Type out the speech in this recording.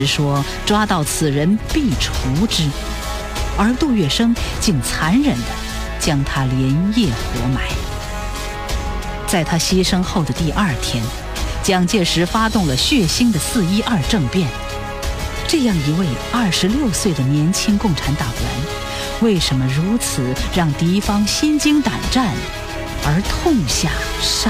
说抓到此人必除之，而杜月笙竟残忍地将他连夜活埋。在他牺牲后的第2天，蒋介石发动了血腥的4·12政变。这样一位26岁的年轻共产党员，为什么如此让敌方心惊胆战而痛下杀